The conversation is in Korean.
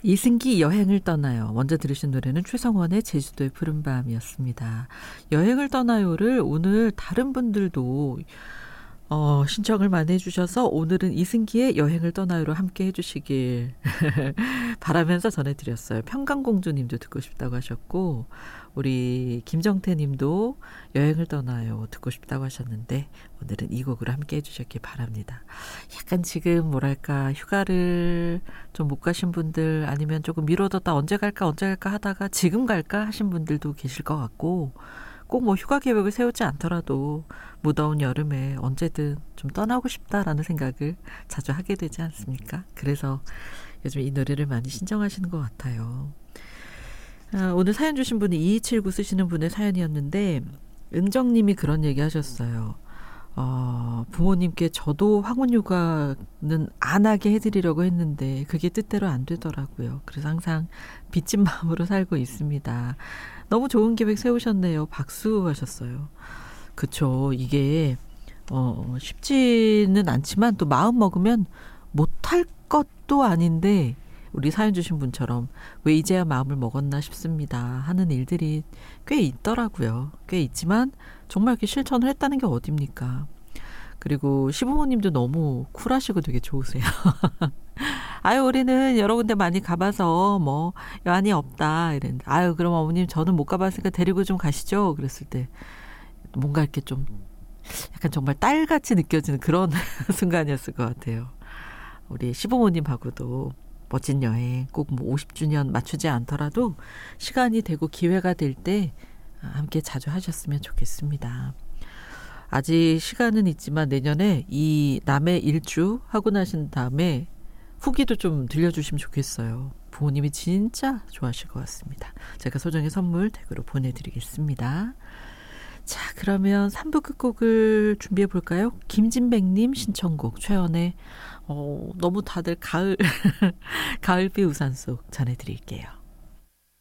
이승기 여행을 떠나요. 먼저 들으신 노래는 최성원의 제주도의 푸른밤이었습니다. 여행을 떠나요를 오늘 다른 분들도 신청을 많이 해주셔서 오늘은 이승기의 여행을 떠나요로 함께 해주시길 바라면서 전해드렸어요. 평강공주님도 듣고 싶다고 하셨고 우리 김정태님도 여행을 떠나요 듣고 싶다고 하셨는데 오늘은 이 곡으로 함께 해주셨길 바랍니다. 약간 지금 뭐랄까 휴가를 좀 못 가신 분들 아니면 조금 미뤄뒀다 언제 갈까 하다가 지금 갈까 하신 분들도 계실 것 같고 꼭 뭐 휴가 계획을 세우지 않더라도 무더운 여름에 언제든 좀 떠나고 싶다라는 생각을 자주 하게 되지 않습니까? 그래서 요즘 이 노래를 많이 신청하시는 것 같아요. 오늘 사연 주신 분이 2279 쓰시는 분의 사연이었는데 은정님이 그런 얘기 하셨어요. 부모님께 저도 황혼휴가는 안 하게 해드리려고 했는데 그게 뜻대로 안 되더라고요. 그래서 항상 빚진 마음으로 살고 있습니다. 너무 좋은 계획 세우셨네요. 박수 하셨어요. 그쵸. 이게 쉽지는 않지만 또 마음 먹으면 못할 것도 아닌데 우리 사연 주신 분처럼 왜 이제야 마음을 먹었나 싶습니다 하는 일들이 꽤 있더라고요. 꽤 있지만 정말 이렇게 실천을 했다는 게 어딥니까? 그리고 시부모님도 너무 쿨하시고 되게 좋으세요. 아유 우리는 여러 군데 많이 가봐서 뭐 여한이 없다 이랬는데 아유 그럼 어머님 저는 못 가봤으니까 데리고 좀 가시죠. 그랬을 때 뭔가 이렇게 좀 약간 정말 딸같이 느껴지는 그런 순간이었을 것 같아요. 우리 시부모님하고도 멋진 여행 꼭 뭐 50주년 맞추지 않더라도 시간이 되고 기회가 될 때 함께 자주 하셨으면 좋겠습니다. 아직 시간은 있지만 내년에 이 남해 일주 하고 나신 다음에 후기도 좀 들려주시면 좋겠어요. 부모님이 진짜 좋아하실 것 같습니다. 제가 소정의 선물 댁으로 보내드리겠습니다. 자, 그러면 3부 끝곡을 준비해 볼까요? 김진백님 신청곡 최연의 너무 다들 가을비 우산 속 전해드릴게요.